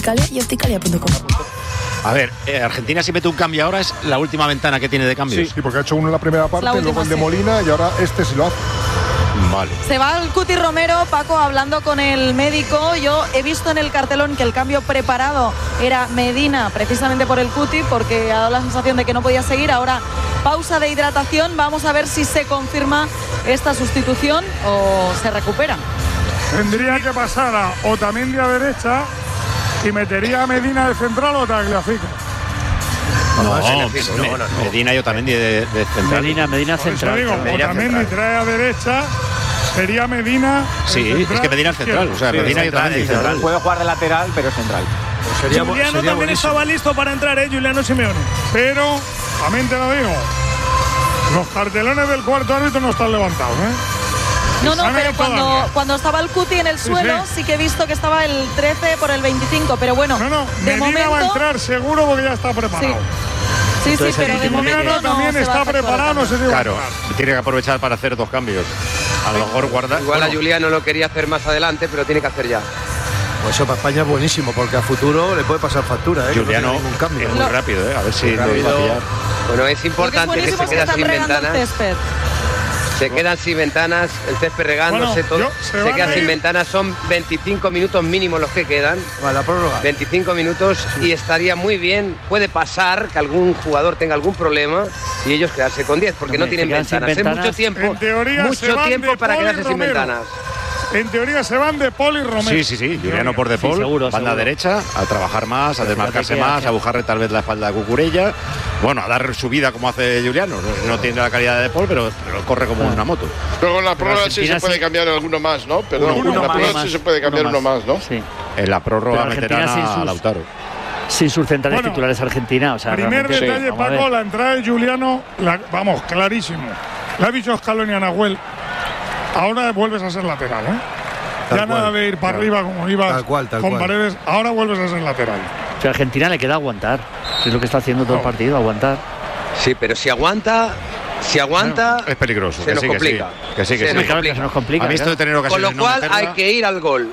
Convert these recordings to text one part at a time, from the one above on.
Opticalia y opticalia.com. A ver, Argentina si mete un cambio ahora es la última ventana que tiene de cambios. Sí, porque ha hecho uno en la primera parte, luego el de Molina y ahora este sí lo hace. Vale. Se va el Cuti Romero, Paco, hablando con el médico. Yo he visto en el cartelón que el cambio preparado era Medina, precisamente por el Cuti, porque ha dado la sensación de que no podía seguir. Ahora pausa de hidratación. Vamos a ver si se confirma esta sustitución o se recupera. Tendría que pasar a Otamendi a derecha y metería a Medina de central o Tagliafico. No, Medina y Otamendi de central. Medina central. Digo, Otamendi trae a derecha, sería Medina. Sí, es que Medina es central. O sea, sí, Medina y Otamendi central. Puede jugar de lateral, pero central. Juliano también estaba listo para entrar, Juliano Simeone. Pero, también te lo digo, los cartelones del cuarto árbitro no están levantados, No, pero cuando estaba el Cuti en el suelo, sí que he visto que estaba el 13 por el 25, pero bueno, de Medina momento va a entrar seguro porque ya está preparado. Sí, pero de momento también está preparado, no sé si claro, tiene que aprovechar para hacer dos cambios. A lo mejor guarda. Igual a Juliano lo quería hacer más adelante, pero tiene que hacer ya. Pues eso para España es buenísimo, porque a futuro le puede pasar factura, Juliano no ningún cambio. Es muy rápido, a ver si lo va a pillar. Bueno, es importante que se quede sin ventanas. Se quedan sin ventanas, el césped regándose, se queda sin ventanas, son 25 minutos mínimo los que quedan. La prórroga. 25 minutos y estaría muy bien, puede pasar que algún jugador tenga algún problema y ellos quedarse con 10, porque no tienen ventanas. Es mucho tiempo para quedarse sin ventanas. En teoría se van De Paul y Romero. Sí. Juliano por De Paul, banda derecha, a trabajar más, a desmarcarse más, a buscarle tal vez la espalda de Cucurella. Bueno, a dar su vida como hace Juliano. No tiene la calidad de De Paul, pero corre como una moto. Luego en la prórroga sí se puede cambiar alguno más, ¿no? Perdón, en la prórroga sí se puede cambiar uno más, ¿no? Sí. En la prórroga meterán a Lautaro. Sin sus centrales titulares Argentina. O sea, primer detalle, Paco, la entrada de Juliano, vamos, clarísimo. Le ha dicho Scaloni a Nahuel. Ahora vuelves a ser lateral, Ya nada de ir para arriba como ibas con Paredes. Ahora vuelves a ser lateral. O sea, a Argentina le queda aguantar. Es lo que está haciendo todo el partido, aguantar. Sí, pero si aguanta, es peligroso. Se nos complica. Que sí. Se nos complica. Ha visto de tener ocasiones. Con lo cual hay que ir al gol.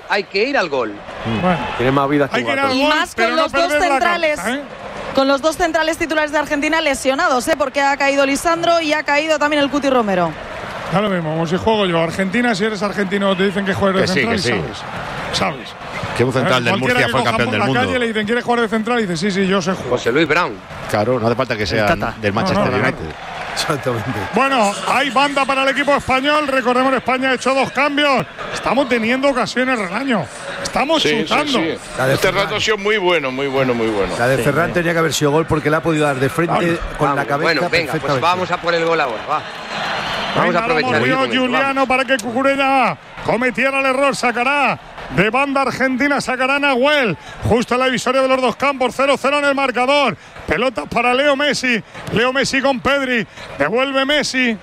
Bueno, tiene más vida que y más con los dos centrales. Con los dos centrales titulares de Argentina lesionados, porque ha caído Lisandro y ha caído también el Cuti Romero. Ya lo mismo, como si juego yo Argentina, si eres argentino te dicen que juegues de central y sabes. Que un central del Murcia fue campeón del mundo. Calle le dicen, ¿quieres jugar de central? Y dice, sí, yo sé jugar. José Luis Brown. Claro, no hace falta que sea del Manchester United. Exactamente. Bueno, hay banda para el equipo español. Recordemos que España ha hecho dos cambios. Estamos teniendo ocasiones al año. Estamos chutando. Sí. Este rato ha sido muy bueno. La de Ferran tenía que haber sido gol porque le ha podido dar de frente con la cabeza. Bueno, venga, pues vamos a por el gol ahora. Vamos a aprovechar. Juliano para que Cucurella cometiera el error. Sacará de banda argentina, sacará Nahuel. Justo en la divisoria de los dos campos. 0-0 en el marcador. Pelotas para Leo Messi. Leo Messi con Pedri. Devuelve Messi.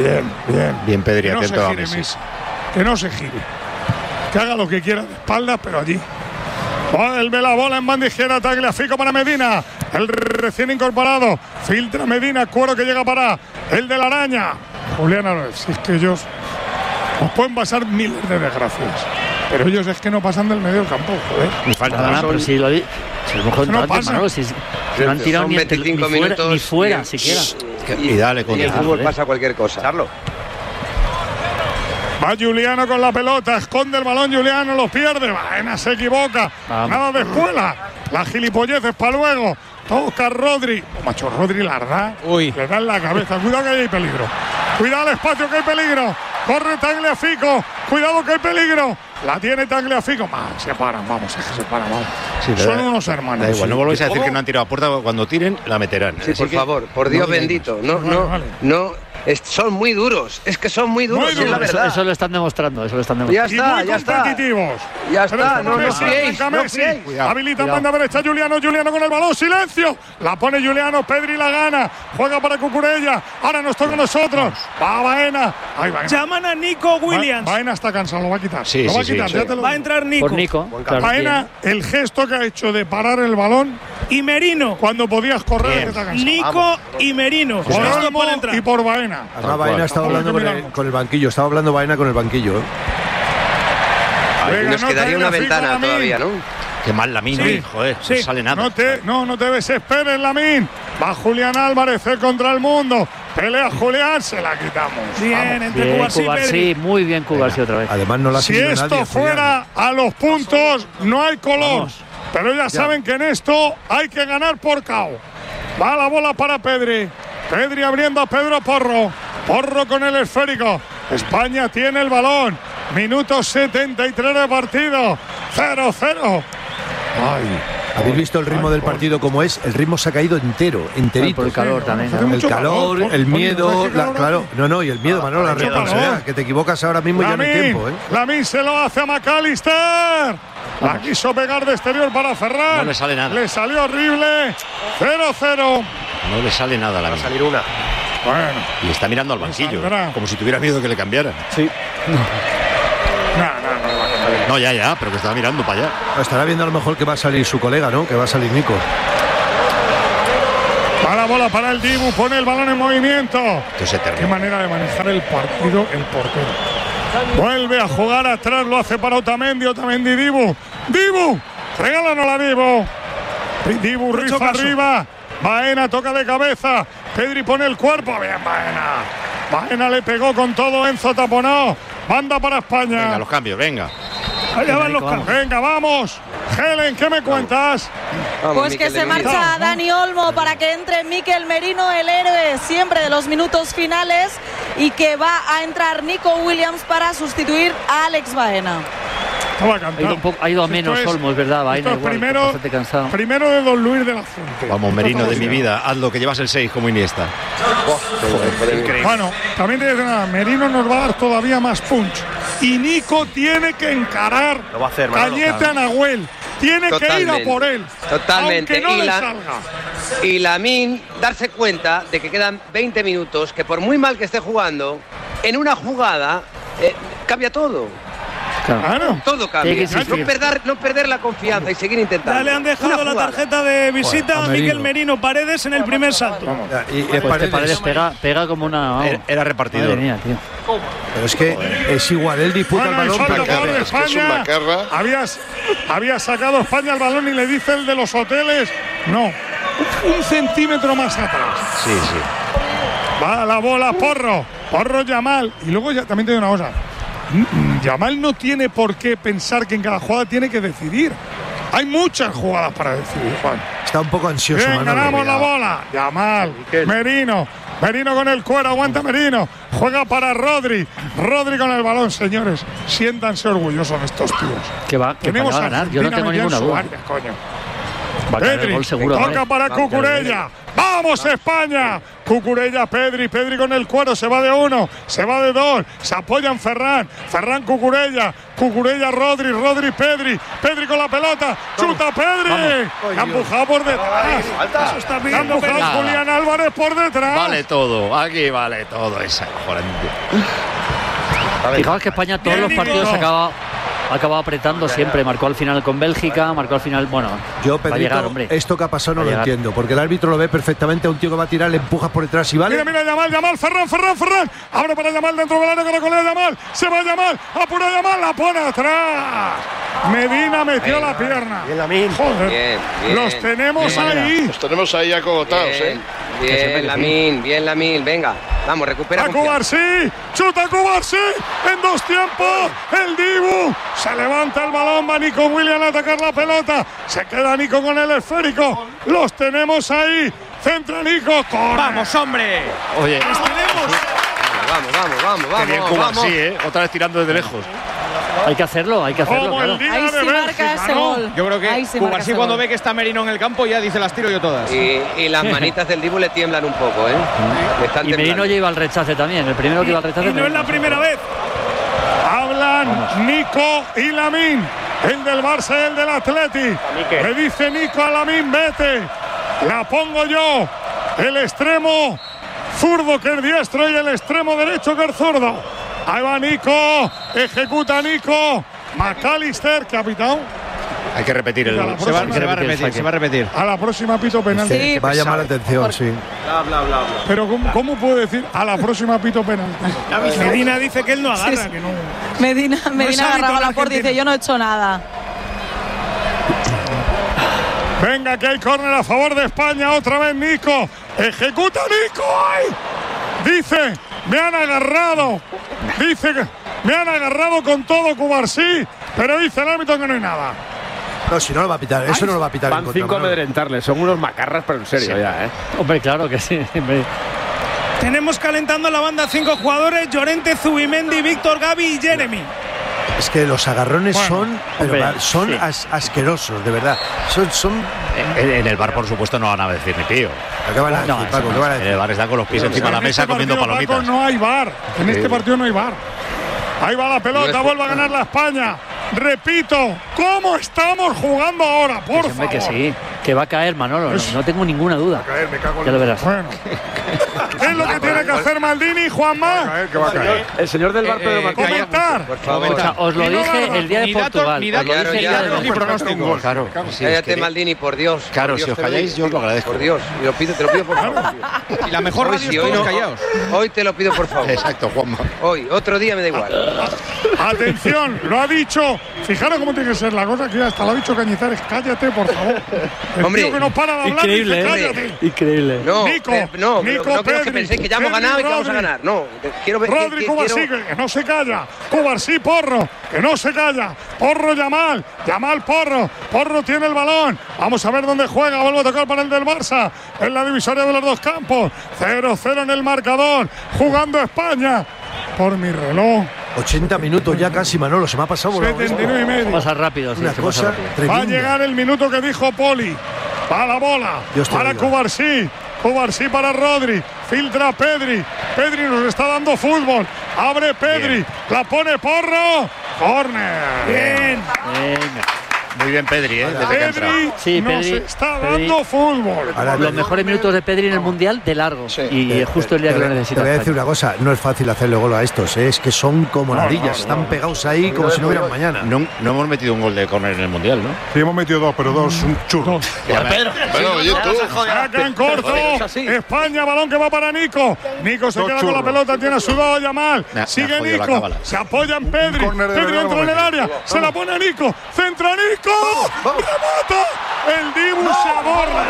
Bien, Pedri, atento a Messi. Que no se gire. Que haga lo que quiera de espaldas, pero allí. Vuelve la bola en banda izquierda. Tagliafico para Medina. El recién incorporado. Filtra Medina. Cuero que llega para el de la araña. Julián, si es que ellos os pueden pasar miles de desgracias, pero ellos es que no pasan del medio del campo, joder. Me falta nada, pero si lo no pasa. No han tirado ni 25 minutos ni fuera siquiera. Y dale con el fútbol pasa cualquier cosa. Charlo. Va Juliano con la pelota, esconde el balón Juliano, lo pierde, Baena se equivoca, nada de escuela, la gilipollez es para luego. Toca Rodri. Macho, Rodri Larda. Le da en la cabeza. Cuidado que hay peligro. Cuidado el espacio que hay peligro. Corre Tagliafico. Cuidado que hay peligro. La tiene Tagliafico. Se paran, vamos. Sí, son unos hermanos. Da igual, no volvéis a decir que no han tirado a puerta. Cuando tiren, la meterán. Sí, por favor, por Dios bendito. No. Son muy duros, es que son muy duros, es la verdad. Eso lo están demostrando, Ya está. Ya está, no fiéis. Habilita en banda derecha Juliano con el balón, silencio. La pone Juliano, Pedri la gana. Juega para Cucurella, ahora nos toca a nosotros. Va Baena. Llaman a Nico Williams. Baena está cansado, lo va a quitar. Va a entrar Nico. Por Nico. Claro, Baena, el gesto que ha hecho de parar el balón. Y Merino. Cuando podías correr, que está cansado. Nico y Merino. Por Olmo y por Baena. Además, Baena estaba hablando con el banquillo. Estaba hablando Baena con el banquillo. Nos quedaría una ventana todavía, ¿no? Qué mal Lamine, joder, no sale nada. No te desesperes, Lamine. Va Julián Álvarez contra el mundo. Pelea Julián, se la quitamos. Bien, entre Cubarsí y Pedri. Muy bien Cubarsí otra vez. Además no la si esto nadie, fuera Julián. A los puntos, no hay color. Vamos. Pero ya saben que en esto hay que ganar por KO. Va la bola para Pedri. Pedri abriendo a Pedro Porro. Porro con el esférico. España tiene el balón. Minuto 73 de partido. 0-0. ¿Habéis visto el ritmo del partido como es? El ritmo se ha caído enterito. Por el calor también. El calor, el miedo, claro. No, y el miedo, Manolo, la responsabilidad. Que te equivocas ahora mismo ya no hay tiempo. Lamine se lo hace a McAllister. La quiso pegar de exterior para Ferran. No le sale nada. Le salió horrible. 0-0. No le sale nada a Lamine. Va a salir una. Bueno. Y está mirando al banquillo, como si tuviera miedo que le cambiara. Sí. No, ya, pero que estaba mirando para allá. Estará viendo a lo mejor que va a salir su colega, ¿no? Que va a salir Nico. Va la bola para el Dibu, pone el balón en movimiento. Qué manera de manejar el partido el portero. Vuelve a jugar atrás, lo hace para Otamendi, Dibu. ¡Dibu! ¡Regálanos la Dibu! Dibu rifa arriba. Baena toca de cabeza. Pedri pone el cuerpo. Bien, Baena. Baena le pegó con todo. Enzo taponó. Banda para España. Venga, los cambios, venga. Allá van los cambios. Venga, vamos. Helen, ¿qué me cuentas? Pues que se marcha Dani Olmo para que entre Mikel Merino, el héroe siempre de los minutos finales, y que va a entrar Nico Williams para sustituir a Alex Baena. Ha ido a menos Olmo, es verdad. Baena igual, primero de Don Luis de la Fuente. Vamos, Merino de mi vida, haz lo que llevas el 6 como Iniesta. Bueno, también te digo nada, Merino nos va a dar todavía más punch. Y Nico tiene que encarar Cañete a Nahuel. Tiene que ir a por él. Totalmente. Aunque no le salga. Y Lamine darse cuenta de que quedan 20 minutos, que por muy mal que esté jugando, en una jugada cambia todo. Claro. Todo cambia. No perder la confianza y seguir intentando. Ya le han dejado la tarjeta de visita a Mikel Merino Paredes en el primer salto. Y Paredes pega como una... Era repartidor. Madre mía, tío. Pero es que es igual, él disputa el balón. Es que es un Macarra. Había sacado España el balón y le dice el de los hoteles, no, un centímetro más atrás. Sí. Va la bola, Porro Yamal. Y luego ya también te digo una cosa. Yamal no tiene por qué pensar que en cada jugada tiene que decidir. Hay muchas jugadas para decidir, Juan. Está un poco ansioso. Bien, ganamos la bola. Yamal, Merino con el cuero, aguanta Merino. Juega para Rodri con el balón, señores. Siéntanse orgullosos de estos tíos. Que va a ganar, yo no tengo ninguna duda. Va a ganar el gol seguro. Toca para Cucurella. ¡Vamos, España! Cucurella, Pedri con el cuero, se va de 1, se va de 2, se apoya en Ferran, Cucurella, Rodri, Pedri con la pelota, chuta Pedri, ha empujado por detrás, ha empujado Julián Álvarez por detrás. Vale todo, aquí vale todo, esa Fijaos que España todos los partidos acaba apretando siempre. Marcó al final con Bélgica, marcó al final, yo, Pedrito, va a llegar, hombre. Esto que ha pasado no lo entiendo, porque el árbitro lo ve perfectamente. A un tío que va a tirar, le empujas por detrás y vale. Mira, Yamal, Ferran. Abre para Yamal dentro del área, que recolea Yamal. Se va Yamal, apura Yamal, la pone atrás. Medina metió la pierna. Joder, bien, los tenemos ahí. Los tenemos ahí acogotados, Bien, Lamine, venga. Vamos, recupera. A Cubarsí, chuta Cubarsí, en 2 tiempos, el Dibu, se levanta el balón, va Nico Williams a atacar la pelota, se queda Nico con el esférico, los tenemos ahí, centra Nico, corre. ¡Vamos, hombre! Oye, los tenemos. Vamos. Qué bien Cubarsí, otra vez tirando desde lejos. Hay que hacerlo, claro. Ahí sí marca ese gol. Yo creo que Cubarsí cuando ve que está Merino en el campo ya dice las tiro yo todas. Y las manitas del Dibu le tiemblan un poco, Y Merino lleva el rechace también, el primero que iba al rechace. Y no es la primera vez. Hablan Nico y Lamine, el del Barça y el del Atleti. Le dice Nico a Lamine, vete, la pongo yo, el extremo zurdo que es diestro y el extremo derecho que es zurdo. Ahí va Nico, ejecuta Nico, McAllister, capitán. Hay que repetir el gol. Se va a repetir. A la próxima pito penal. Sí, va a llamar la atención, sí. Bla. Pero ¿cómo puedo decir a la próxima pito penal? Medina dice que él no agarra. Sí. Que no. Medina agarraba la puerta y dice, yo no he hecho nada. Venga, que hay córner a favor de España. Otra vez Nico. Ejecuta Nico. ¡Ay! Dice, me han agarrado. Dice que me han agarrado con todo Cubarsí. Pero dice el árbitro que no hay nada. No, si no lo va a pitar. Eso no lo va a pitar. Van 5 a amedrentarle. Son unos macarras, pero en serio ya, ¿eh? Hombre, claro que sí. Tenemos calentando la banda 5 jugadores: Llorente, Zubimendi, Víctor, Gavi y Jeremy. Es que los agarrones son asquerosos, de verdad. Son En el bar, por supuesto, no van a decir ni pío. ¿Qué van a decir, Paco? ¿Qué van a decir? El bar está con los pies encima de la mesa comiendo palomitas. Paco, no hay bar. En este partido no hay bar. Ahí va la pelota, vuelve a ganar la España. Repito, ¿cómo estamos jugando ahora? Por favor. Que sí, que va a caer, Manolo. No tengo ninguna duda. Va a caer, me cago en ya lo verás. Bueno. ¿Qué es lo que tiene que hacer Maldini, Juanma? Que va a caer. El señor del bar, Pedro Martín. Comentar. Por favor. O sea, os lo dije el día de Portugal. Ni datos ni pronósticos. Claro. Cállate, Maldini, por Dios. Claro, por Dios, si os calláis, yo os lo agradezco. Por Dios, te lo pido por favor. Y la mejor radio es todos callados. Hoy te lo pido por favor. Exacto, Juanma. Hoy, otro día me da igual. Atención, lo ha dicho. Fijaros cómo tiene que ser la cosa, que hasta lo ha dicho Cañizares. Cállate, por favor. El Hombre, tío que no para de hablar. Increíble, dice, cállate. Increíble. No, Nico, no Nico, quiero que penséis que ya hemos ganado y que vamos a ganar. No, quiero ver. Rodri, Cubarsí, que no se calla. Cubarsí, Porro, que no se calla. Porro, Yamal, Porro. Porro tiene el balón. Vamos a ver dónde juega. Vuelve a tocar para el del Barça. En la divisoria de los dos campos. 0-0 en el marcador. Jugando España. Por mi reloj. 80 minutos ya casi, Manolo. Se me ha pasado volando. 79 y medio. Pasa rápido. Una cosa tremenda. Va a llegar el minuto que dijo Poli. Va la bola. Para Cubarsí. Cubarsí para Rodri. Filtra Pedri. Pedri nos está dando fútbol. Abre Pedri. Bien. La pone Porro. Córner. Bien. Venga. Muy bien Pedri, Pedri sí, nos está dando fútbol. Ahora, los mejores minutos de Pedri en el Mundial de largo. Sí. Y justo el día que lo necesita. Te voy a decir una cosa, no es fácil hacerle gol a estos, es que son como ladillas, están pegados ahí como si no hubieran mañana. No hemos metido un gol de córner en el Mundial, ¿no? Sí, hemos metido 2, pero 2 un churro. Bueno, oye, tú. Saca en corto. España, balón que va para Nico. Nico se queda con la pelota, tiene a su lado Yamal. Sigue Nico, se apoya en Pedri. Pedri entra en el área, se la pone a Nico. Centra Nico. ¡Remata! El Dibu se aborra.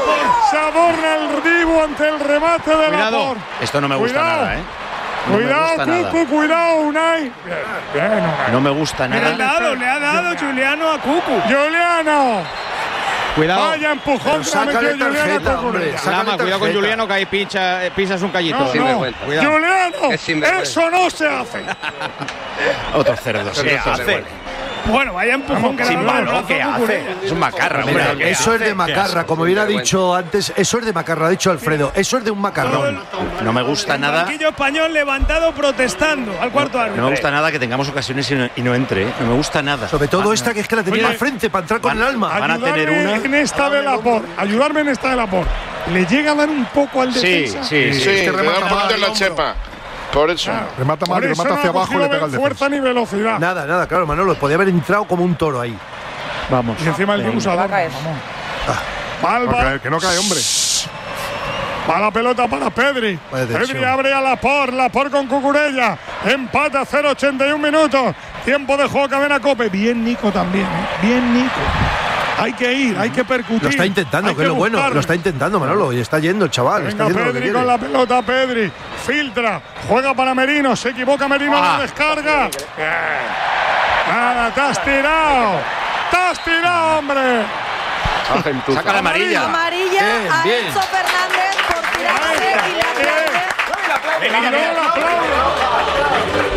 Se aborra el Dibu ante el remate de Laporte. Esto no me gusta nada, ¿eh? Cuidado, Cucu, cuidado, Unai. Bien, Unai. No me gusta nada. Le ha dado Juliano a Cucu. Juliano. Cuidado. Vaya empujón que metió Juliano. Cuidado con Juliano, que ahí pisas un callito. Juliano, eso no se hace. Otro cerdo, se hace. Bueno, vaya empujón que sin balón, ¿qué hace? Es un macarra. Mira, eso es de macarra, como bien ha dicho antes. Eso es de macarra, ha dicho Alfredo. Eso es de un macarrón. No me gusta nada. El banquillo español levantado protestando al cuarto árbitro. No me gusta nada que tengamos ocasiones y no entre. No me gusta nada. Sobre todo esta que es que la tenía al frente para entrar con el alma. Van a tener una. En esta de Laporte. Ayudarme en esta de Laporte. ¿Le llega a dar un poco al defensa? Sí. Es que remata mal en la chepa. Por eso. Remata mal y remata hacia abajo y le pega el defensa. Fuerza ni velocidad. Nada, claro, Manolo. Podía haber entrado como un toro ahí. Vamos. Y encima el Dibu se adorna. Que no cae, hombre. Va la pelota para Pedri. Pedri abre a Laporte con Cucurella. Empata 0-81 minutos. Tiempo de juego, cadena Cope. Bien Nico también, Bien Nico. Hay que ir, hay que percutir. Lo está intentando, que es lo bueno. Lo está intentando, Manolo. Y está yendo el chaval. Venga, está Pedri con la pelota, Pedri. Filtra. Juega para Merino. Se equivoca Merino en la descarga. Nada, te has tirado. ¡Te has tirado, hombre! Saca la amarilla. Amarilla a Enzo Fernández por tirarse y le aplaude.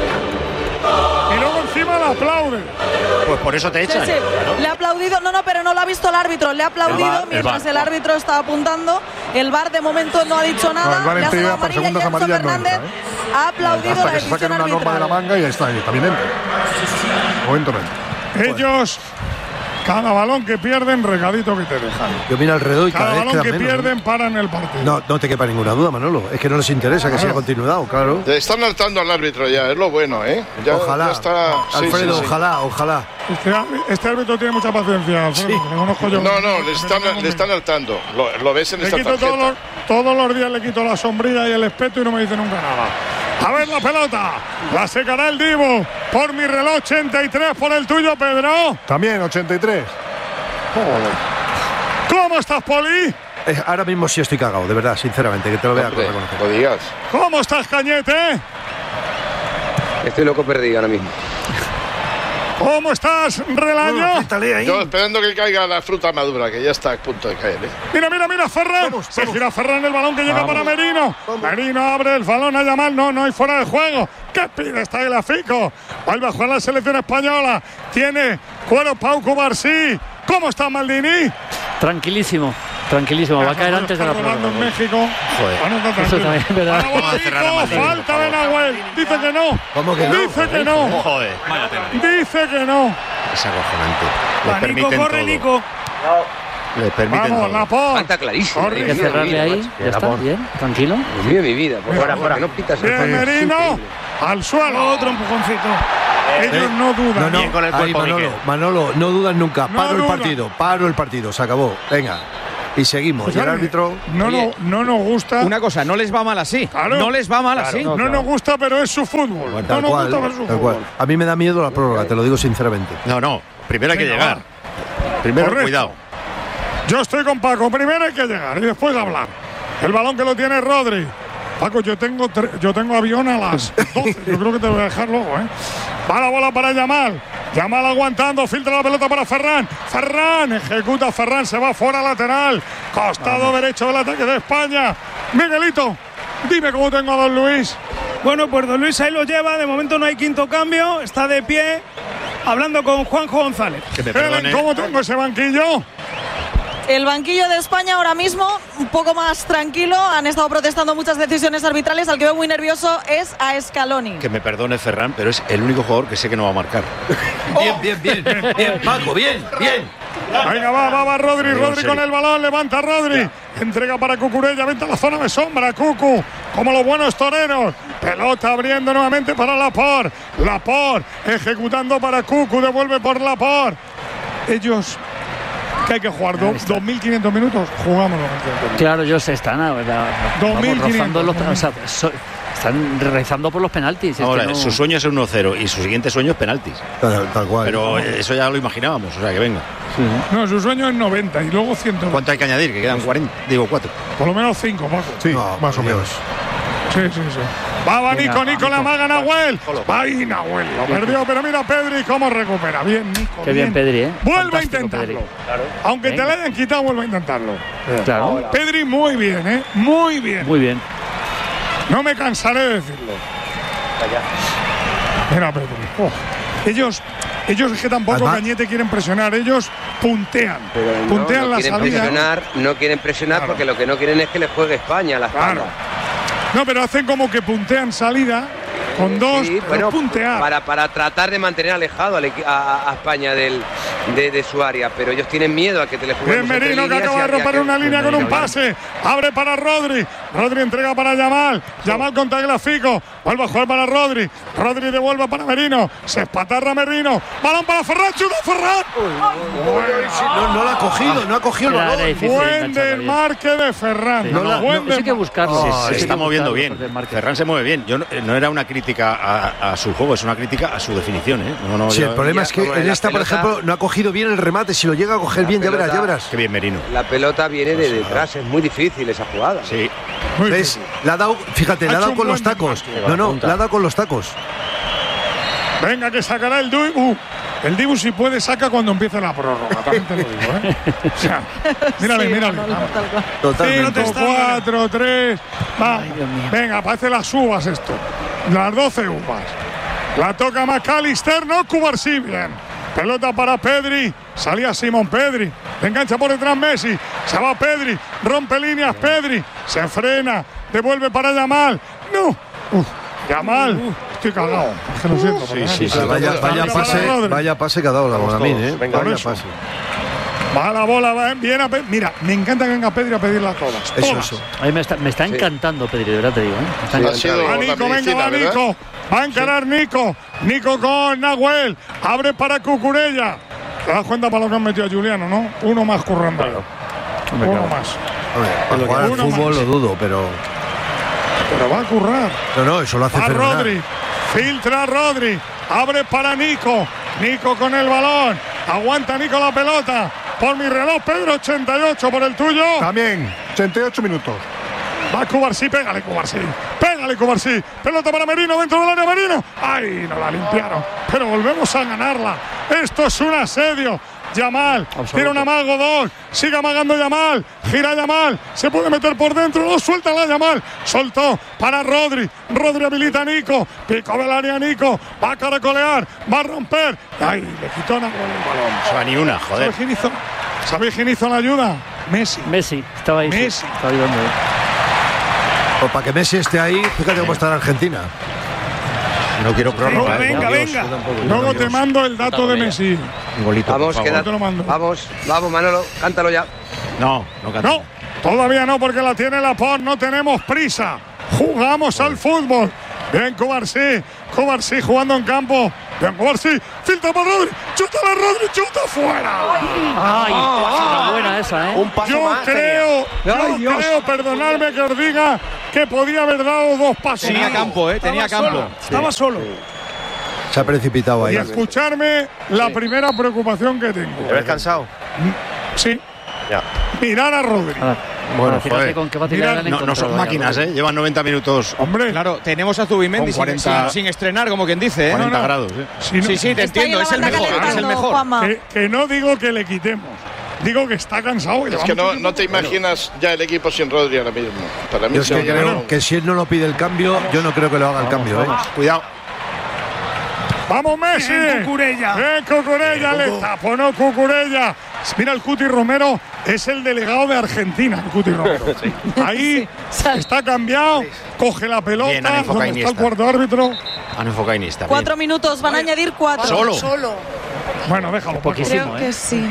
Y luego encima le aplaude. Pues por eso te echan. Sí. Claro. Le ha aplaudido, pero no lo ha visto el árbitro. Le ha aplaudido mientras el árbitro estaba apuntando. El VAR de momento no ha dicho nada. No, el VAR le ha para segundas amarillas no entra, ha aplaudido hasta la que se saquen decisión una norma de la manga y ahí está, también entra. Momento no entra. Ellos, cada balón que pierden, regadito que te dejan. Yo miro alrededor y cada balón que pierden paran el partido. No te quepa ninguna duda, Manolo. Es que no les interesa que siga continuado, claro. Están hartando al árbitro ya, es lo bueno, Ya, ojalá. Ya está, Alfredo, sí. Ojalá. Este árbitro tiene mucha paciencia, Alfredo. Sí. Le conozco yo. No, le están hartando. Lo ves en esta tarjeta. Todos los días le quito la sombrilla y el espeto y no me dice nunca nada. A ver la pelota. La secará el Dibu. Por mi reloj, 83. Por el tuyo, Pedro. También 83. ¿Cómo estás, Poli? Ahora mismo sí estoy cagado, de verdad, sinceramente, que te lo vea con reconocer. Lo digas. ¿Cómo estás, Cañete? Estoy loco perdido ahora mismo. ¿Cómo estás, Relaño? Yo esperando que caiga la fruta madura, que ya está a punto de caer. Mira, Ferran. Se gira Ferran el balón que llega para Merino. Merino abre el balón a Yamal. No hay fuera de juego. ¿Qué pide esta Tagliafico? Vuelve a jugar la selección española. Tiene cuero Pau Cubarsí. ¿Cómo está Maldini? Tranquilísimo, va a caer antes de la prórroga. En México. Joder. Eso también es verdad. Falta de Nahuel. Dice que no. ¿Cómo que no? Dice que no. Joder. Dice que no. Es acojonante. Les permiten Nico, corre, todo. Nico. Les permiten Vamos, todo. Laporte. Falta clarísimo. Hay que cerrarle ahí. Ya está, bien, tranquilo. Dios mío, mi vida. Fuera. No pitas el Bien, Merino. Al suelo. Otro empujoncito. Ellos no dudan. Bien con el cuerpo, Manolo, no dudas nunca. No Paro duda. el partido, se acabó. Venga. Y seguimos. Pues y el árbitro. No nos gusta. Una cosa, no les va mal así. Claro. No les va mal así. No nos gusta, pero es su fútbol. Bueno, No nos gusta ver su tal fútbol. cual. A mí me da miedo la prórroga, te lo digo sinceramente. No. Primero hay que Venga, llegar. va. Primero, Correcto. cuidado. Yo estoy con Paco. Primero hay que llegar y después hablar. El balón que lo tiene Rodri. Paco, yo tengo avión a las 12. Yo creo que te voy a dejar luego, ¿eh? Va la bola para Yamal. Yamal aguantando, filtra la pelota para Ferran. Ferran ejecuta, Ferran se va fuera lateral. Costado derecho del ataque de España. Miguelito, dime cómo tengo a Don Luis. Bueno, pues Don Luis ahí lo lleva. De momento no hay quinto cambio. Está de pie hablando con Juanjo González. Que me Helen, perdone. ¿cómo tengo ese banquillo? El banquillo de España ahora mismo un poco más tranquilo. Han estado protestando muchas decisiones arbitrales. Al que veo muy nervioso es a Scaloni. Que me perdone Ferran, pero es el único jugador que sé que no va a marcar. Bien, Paco, bien. Venga, va Rodri. Rodri con el balón, levanta Rodri. Entrega para Cucurella, venta a la zona de sombra. Cucu, como los buenos toreros. Pelota abriendo nuevamente para Laporte. Laporte ejecutando para Cucu, devuelve por Laporte. Ellos, que hay que jugar 2.500 minutos, jugámoslo. Claro, ellos están rozando los, o sea, están rezando por los penaltis. Ahora, no... su sueño es el 1-0 y su siguiente sueño es penaltis. Tal cual. Pero eso ya lo imaginábamos, o sea que venga. Sí. No, su sueño es 90 y luego 100. ¿Cuánto hay que añadir? Que quedan 4. Por lo menos 5, Paco. Sí, más o menos. Sí. Va Nico, la maga Nahuel. Va ahí Nahuel. Lo perdió, pero mira Pedri cómo recupera. Bien, Nico. Qué bien Pedri, ¿eh? Vuelve Fantástico, a intentarlo. Pedri. Claro. Aunque te la hayan quitado, vuelve a intentarlo. Claro. Pedri muy bien, ¿eh? Muy bien. Muy bien. No me cansaré de decirlo. Mira Pedri. Ellos es que tampoco Además, Cañete quieren presionar. Ellos puntean. Puntean la salida. No quieren presionar Claro. porque lo que no quieren es que les juegue España a la espalda. Claro. No, pero hacen como que puntean salida con dos, Sí, pero bueno, puntear. para tratar de mantener alejado a España de su área, pero ellos tienen miedo a que te le jueguen. Bien Merino, que acaba de romper una línea con un pase. Abre para Rodri. Rodri entrega para Yamal. Yamal con Tagliafico. Vuelve a jugar para Rodri. Rodri devuelve para Merino. Se espatarra Merino. Balón para Ferran. ¡Chuta Ferran! No la ha cogido, no ha cogido el balón. Buen desmarque de Ferran. Sí. Eso hay que buscarlo. Se está moviendo bien. Ferran se mueve bien. Yo no era una crítica a su juego, es una crítica a su definición, ¿eh? Sí, el problema es que en esta, por ejemplo, no ha cogido bien el remate. Si lo llega a coger bien, ya verás. Qué bien Merino. La pelota viene de detrás, es muy difícil esa jugada. Sí. ¿Ves? La ha dado, fíjate, la ha dado con los tacos. No, la ha dado con los tacos. Venga, que sacará el Dibu. El Dibu, si puede, saca cuando empiece la prórroga. También te lo digo, ¿eh? O sea, mírale. 5, 4, 3. Vamos. Venga, parece las uvas esto. Las 12 uvas. La toca McAllister, no Cubarsí. Bien. Pelota para Pedri. Salía Simón Pedri. Engancha por detrás Messi. Se va Pedri. Rompe líneas Pedri. Se frena. Devuelve para Yamal. No. Yamal. Estoy cagado. Es que lo siento. Sí. Vaya pase que ha dado la Bonamín, ¿eh? Vaya pase. Va la bola, va bien a Pedri. Mira, me encanta que venga Pedri a pedirla todas. Eso. A mí me está encantando Pedri, de verdad te digo, ¿eh? Va Nico, venga, Nico. Va a encarar Nico. Nico con Nahuel. Abre para Cucurella. Te das cuenta para lo que han metido a Juliano, ¿no? Uno más currando. Uno más. Para jugar al fútbol lo dudo, pero va a currar. No, eso lo hace fenomenal. Rodri. Filtra Rodri. Abre para Nico. Nico con el balón. Aguanta Nico la pelota. por mi reloj, Pedro, 88 por el tuyo. También, 88 minutos. Va Cubarsí, pégale Cubarsí. Pégale Cubarsí. Pelota para Merino dentro del área Merino. ¡Ay! No la limpiaron. Pero volvemos a ganarla. Esto es un asedio. Yamal, tira un amago, dos, sigue amagando Yamal, gira Yamal, se puede meter por dentro, no suelta la Yamal, soltó para Rodri, Rodri habilita a Nico, pico del área Nico, va a caracolear, va a romper, ay, le quitó el balón. No va ni una, joder. ¿Sabéis quién hizo la ayuda? Messi, estaba ahí. Messi. Estaba ayudando. O para que Messi esté ahí, fíjate cómo está en Argentina. No quiero prórroga. Venga. Luego te mando el dato de Messi. Un golito, vamos, vamos, Manolo, cántalo ya. No canta. No, todavía no, porque la tiene Laporte. No tenemos prisa. Jugamos al fútbol. Bien, Cubarsí jugando en campo. Bien, Cubarsí, filtra para Rodri. Chútala, Rodri, chuta fuera. Ay, una buena esa, ¿eh? Un paso Yo más. creo, perdonadme que os diga, que podía haber dado dos pasos. Tenía campo, tenía campo. Estaba solo. Se ha precipitado ahí. Y escucharme la primera preocupación que tengo. ¿Te ves cansado? Sí. Ya. Mirar a Rodri. Bueno, fíjate con qué facilidad han no son encontrado máquinas, Llevan 90 minutos. Hombre, Claro, tenemos a Zubimendi Con 40 sin estrenar, como quien dice. 40 grados, Sí, te entiendo, es el mejor. Que no digo que le quitemos. Digo que está cansado. Es que no te imaginas ya el equipo sin Rodri ahora mismo. Para mí Yo es que creo que si él no lo pide el cambio, yo no creo que lo haga el cambio. Cuidado. ¡Vamos, Messi! Cucurella. Cucurella, le tapó, no Cucurella. Mira, el Cuti Romero es el delegado de Argentina, el Cuti Romero. Ahí está cambiado, coge la pelota. Bien, han enfocado ¿Dónde está el Iniesta. cuarto árbitro? Han enfocado Iniesta. 4 minutos, van a añadir 4. Solo. Bueno, déjalo. Poquísimo, Creo que sí.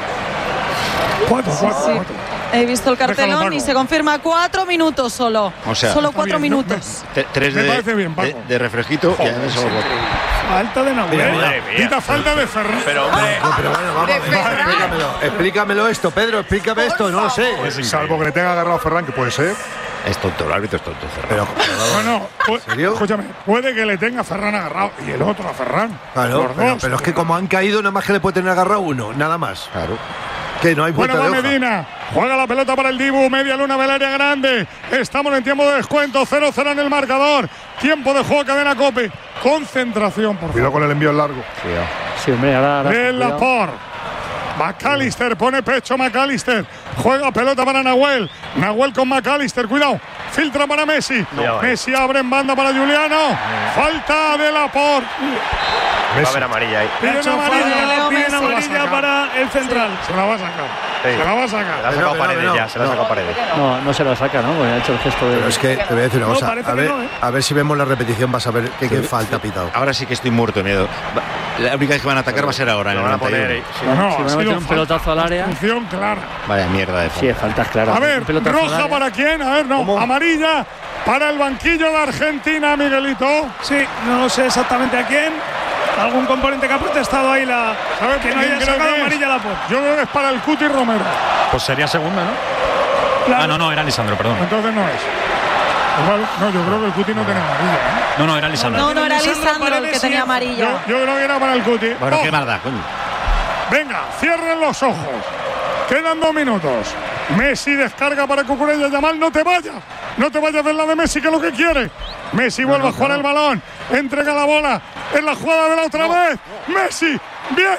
Cuatro. He visto el cartelón Déjalo, y Paco. se confirma 4 minutos solo. O sea, solo está 4 bien, minutos. 3 Me parece bien, Paco. de refresquito. Joder, Ya eso. Falta de Nahuel. Quita falta de Ferran. Pero hombre, No, pero bueno, vamos, explícamelo esto, Pedro, explícame esto, no lo sé. Salvo que le tenga agarrado a Ferran, que puede ser. Es tonto, el árbitro es tonto. Pero, Bueno, serio? escúchame, puede que le tenga a Ferran agarrado y el otro a Ferran. claro, Los dos. pero es que como han caído, nada más que le puede tener agarrado uno, nada más. Claro. Que no hay Bueno, vuelta va de hoja. Medina, juega la pelota para el Dibu, media luna del área grande. Estamos en tiempo de descuento, 0-0 en el marcador. Tiempo de juego, cadena Cope. Concentración, por Cuidado favor. con el envío largo. Sí, hombre, ahora. De cuidado. Laporte. McAllister, pone pecho McAllister. Juega pelota para Nahuel. Nahuel con McAllister, cuidado. Filtra para Messi. Messi abre en banda para Juliano. Falta de Laporte. va a haber amarilla ahí. Piden Hecho amarilla. falta, piden Se la amarilla saca. para el central. Se la va a sacar. Se la va a Se la sacar. ha sacado Paredes no, ya, se la ha sacado Paredes. No se lo saca, ¿no? Porque ha hecho el gesto de. Pero es que te voy a decir una No, cosa. parece A que ver, no, ¿eh? a ver si vemos la repetición, vas a ver qué falta ha pitado. Ahora sí que estoy muerto de miedo. La única vez que van a atacar va a ser ahora, en Lo el van a poner 91. ahí. No, Si ha van a sido meter un pelotazo al área. función clara. Vaya mierda de Sí, faltas claras. A ver, Un pelotazo al roja área. para quién. A ver, no. Amarilla para el banquillo de Argentina, Miguelito. Sí, no sé exactamente a quién. Algún componente que ha protestado ahí ¿Sabes que no quién haya creo sacado que es? amarilla a Laporte. Yo creo que es para el Cuti Romero. Pues sería segunda, ¿no? Claro. Ah, no, era Lisandro, perdón. Entonces no es. Igual, no, yo creo que el Cuti no tiene amarilla. No, era Lisandro. No, era Lisandro Lisandro el Paredes, que tenía sí. amarilla. Yo creo que era para el Cuti. Bueno, Oh, qué maldad, coño. venga, cierren los ojos. Quedan 2 minutos. Messi descarga para Cucurella. Yamal, no te vayas. No te vayas del lado de Messi, que es lo que quiere. Messi vuelve a jugar el balón. Entrega la bola. En la jugada de la otra vez. Messi. Bien.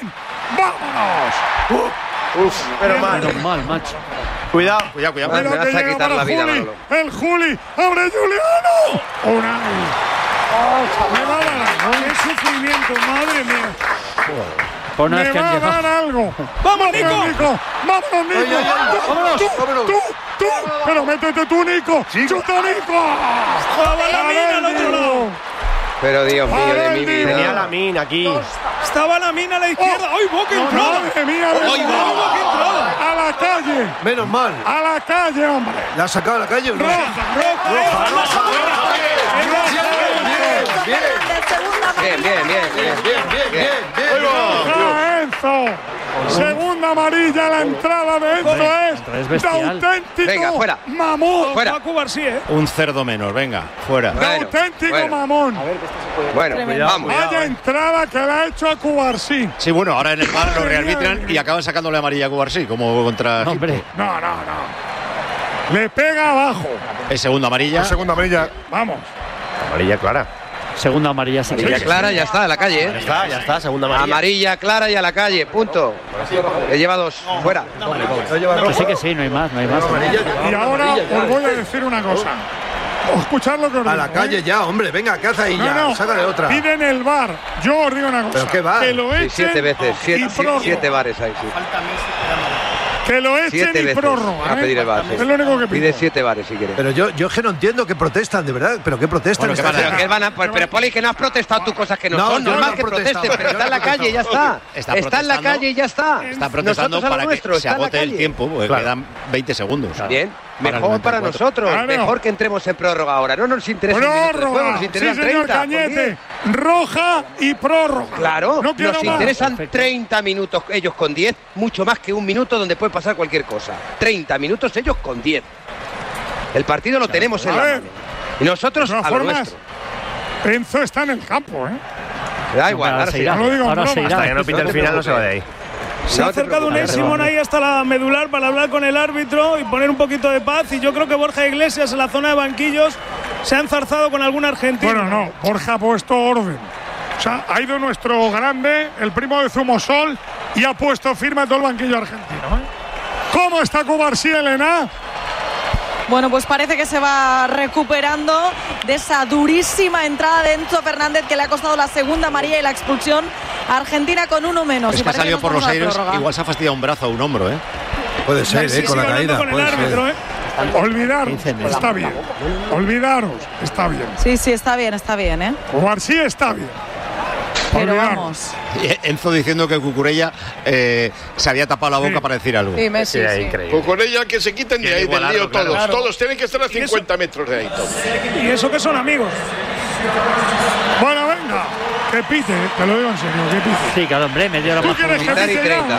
¡Vámonos! Pero mal. Menos mal, macho. Cuidado. Cuidado. Mira Me que vas a llega quitar para la vida, Juli. Manolo. El Juli. ¡Abre Juliano! Unai. Me va a dar algo. ¡Qué sufrimiento, madre mía! Por una Me vez que va han a llegado. dar algo. ¡Vamos, Nico! ¡Vámonos, Nico! Vámonos. ¡Tú! ¡Pero métete tú, Nico! ¡Chuta, Nico! Estaba la mina al otro lado. Pero Dios mío de mi Tenía vida. la mina aquí. Estaba la mina a la izquierda. ¡Ay, boca entrada! ¡Madre mía! ¡Ay, boca entrada! ¡A la calle! Menos mal. ¡A la calle, hombre! ¿La ha sacado a la calle o no? ¡Roja! Bien. ¡Roja Enzo. Segunda amarilla, la entrada de Enzo es de auténtico. Venga, fuera. Mamón. Fuera. Un cerdo menos, venga, fuera. De auténtico mamón. Bueno, vamos. Vaya entrada que le ha hecho a Cubarsí. Sí, bueno, ahora en el bar lo rearbitran y acaban sacándole amarilla a Cubarsí, como contra. No. Le pega abajo. Es segunda amarilla. Segunda amarilla. Vamos. Amarilla clara. Segunda amarilla, sí. Amarilla clara, ya está, a la calle. Ya está, segunda amarilla. Amarilla clara y a la calle, punto. Le lleva 2, fuera. Que sí, no hay más. Y ahora os voy a decir una cosa. Escuchad lo que os digo. A la calle ya, hombre, venga, ¿qué hace ahí ya? Sácale otra. Piden el bar. Yo os digo una cosa. ¿Pero qué bar? Que lo echen 7 veces, 7 bares ahí, sí. Que lo echen y prórroga. A pedir el bar. Es lo único que pide 7 bares si quieres. Pero yo es que no entiendo que protestan, de verdad. ¿Pero qué protestan? Pero Poli, que no has protestado tú cosas que no son. Normal que protesten, pero está en la calle y ya está. Está en la calle y ya está. Está protestando para que se agote el tiempo, porque quedan 20 segundos. Bien. Mejor para nosotros, mejor que entremos en prórroga ahora. No nos interesa prórroga, nos interesa sí, señor 30. Cañete, roja y prórroga. Claro, no nos interesan 30 minutos ellos con 10, mucho más que un minuto donde puede pasar cualquier cosa. 30 minutos ellos con 10. El partido lo tenemos en la mano. Y nosotros a lo nuestro. Enzo está en el campo, Da igual, ahora se irá. Hasta que no pite el final no se va de ahí. Se ha acercado un Simón ahí hasta la medular para hablar con el árbitro y poner un poquito de paz. Y yo creo que Borja Iglesias en la zona de banquillos se ha enzarzado con algún argentino. Bueno, no, Borja ha puesto orden. O sea, ha ido nuestro grande, el primo de Zumosol, y ha puesto firme todo el banquillo argentino. ¿Cómo está Cubarsí, Elena? Bueno, pues parece que se va recuperando de esa durísima entrada de Enzo Fernández que le ha costado la segunda amarilla y la expulsión a Argentina con uno menos. Es que ha salido por los aires, igual se ha fastidiado un brazo o un hombro, Puede ser, con la caída. Con el árbitro, Olvidaros, está bien. Olvidaros, está bien. Sí, está bien, Cubarsí está bien. Pero vamos. Enzo diciendo que Cucurella se había tapado la boca para decir algo. Sí, increíble. Cucurella, que se quiten de ahí del lío todos. Claro. Todos tienen que estar a 50 metros de ahí. Todos. Y eso que son amigos. Bueno, venga. Que pite, te lo digo en serio, que pite. Sí, claro, hombre, media hora más. ¿Tú quieres que pite 30.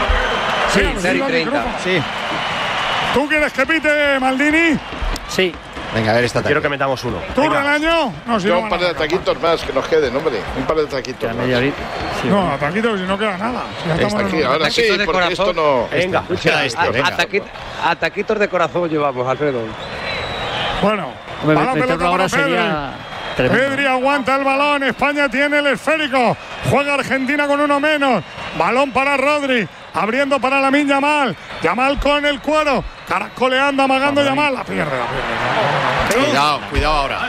Sí, 30. Sí. ¿Tú quieres que pite, Maldini? Sí. Venga, a ver esta tarde. Quiero que metamos uno. ¿Tú, Relaño? No, si no, un par de ataquitos más que nos queden, hombre. Un par de ataquitos más. Sí, no, ataquitos si no queda nada. Si está aquí, ahora sí, porque esto no... Venga, ataquitos de corazón llevamos, Alfredo. Bueno, la pelota para Pedri. Pedri aguanta el balón, España tiene el esférico. Juega Argentina con uno menos. Balón para Rodri. Abriendo para Lamine Yamal. Yamal con el cuero. Caracoleando, amagando Yamal. La pierde. Cuidado ahora.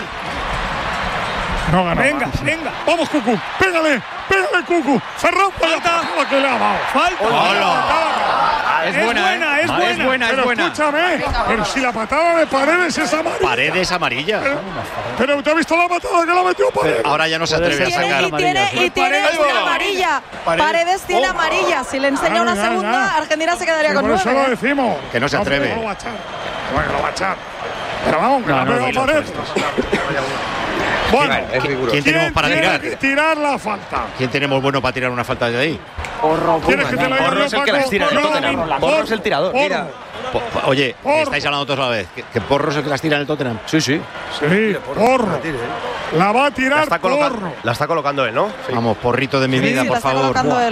No gana. Venga. Vamos, Cucu. Pégale, Cucu. Ferrón para la que le ha dado. Falta. Es buena. Pero escúchame, pero si la patada de Paredes es amarilla. Paredes amarilla. Pero usted ha visto la patada que la metió Paredes. Ahora ya no se atreve a sacar. Y tiene amarilla. Paredes tiene amarilla. Si le enseña una segunda, Argentina se quedaría con 9. Por eso lo decimos. Que no se atreve. Lo va a echar. Bueno, lo va a echar. Pero vamos, que la pega Paredes. Bueno, ¿quién tenemos para tirar? Tirar la falta. ¿Quién tenemos bueno para tirar una falta de ahí? ¿Quieres que te la Porro es el que las tira en el Tottenham. Porro es el tirador. Mira. Oye, estáis hablando todos a la vez. ¿Que Porro es el que las tira en el Tottenham? Sí. Sí, Porro. La va a tirar Porro. La está colocando él, ¿no? Sí. Vamos, Porrito de mi vida, por favor.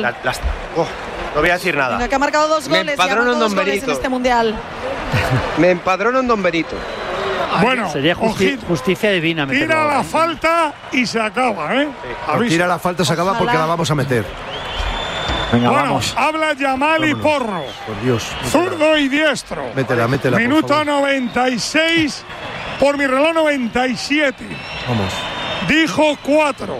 No voy a decir nada. Venga, que ha marcado 2 goles. Me empadrono en Don Benito en este mundial. Me empadrono en Don Benito. Bueno, sería justicia divina. Tira la falta y se acaba, Sí. Tira la falta, se acaba porque la vamos a meter. Venga, vamos. Habla Yamal y Porro. Por Dios. Zurdo y diestro. Métela. Minuto 96. Por mi reloj 97. Vamos. Dijo 4.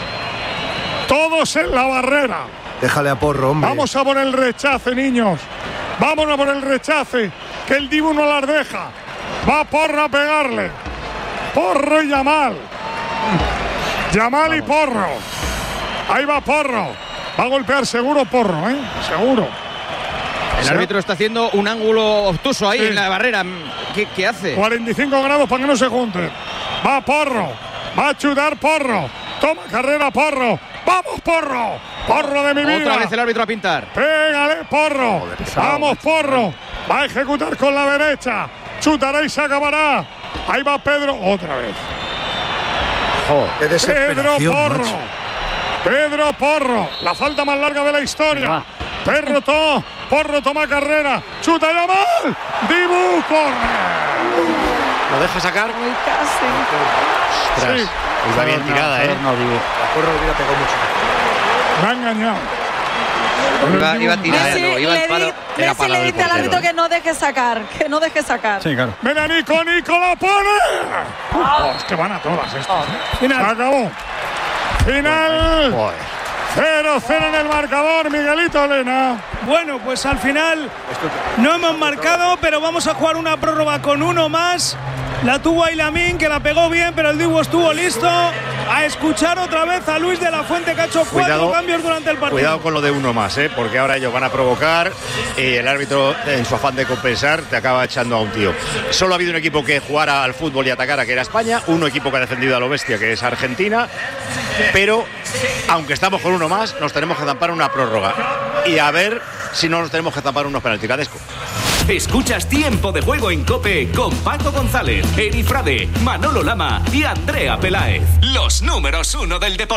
Todos en la barrera. Déjale a Porro, hombre. Vamos a por el rechace, niños. Vámonos a por el rechace. Que el Dibu no las deja. Va Porro a pegarle. Porro y Yamal. Yamal y Porro. Ahí va Porro. Va a golpear seguro Porro, seguro. El árbitro está haciendo un ángulo obtuso ahí en la barrera. ¿Qué hace? 45 grados para que no se junten. Va Porro. Va a chutar Porro. Toma carrera Porro. ¡Vamos, Porro! ¡Porro de mi vida! Otra vez el árbitro a pintar. ¡Pégale, Porro! ¡Vamos, Porro! Va a ejecutar con la derecha. Chutará y se acabará. Ahí va Pedro. Otra vez. ¡Qué desesperación, Pedro Porro. macho! Pedro Porro. La falta más larga de la historia. Porro toma carrera. Chuta ya mal. Dibu corre. ¿Lo deja sacar? Muy casi. Ostras. Sí. Está bien tirada, ¿eh? No, Dibu. Porro hubiera pegado mucho. Me ha engañado. Iba a tirar, no, iba al palo. Messi le dice al árbitro que no deje sacar. Sí, claro. Ven a Nico la pone. Es que van a todas estas. Final. Se acabó. Final. 0-0 en el marcador, Miguelito Lena. Bueno, pues al final no hemos marcado, pero vamos a jugar una prórroga con uno más. La tuvo Aylamin, que la pegó bien, pero el Dibu estuvo listo. A escuchar otra vez a Luis de la Fuente, que ha hecho 4 cambios durante el partido. Cuidado con lo de uno más, porque ahora ellos van a provocar y el árbitro, en su afán de compensar, te acaba echando a un tío. Solo ha habido un equipo que jugara al fútbol y atacara, que era España, un equipo que ha defendido a lo bestia, que es Argentina, pero aunque estamos con uno más, nos tenemos que zampar una prórroga y a ver si no nos tenemos que zampar unos penaltis. Cadesco. Escuchas Tiempo de Juego en COPE con Paco González, Eri Frade, Manolo Lama y Andrea Peláez. Los números 1 del deporte.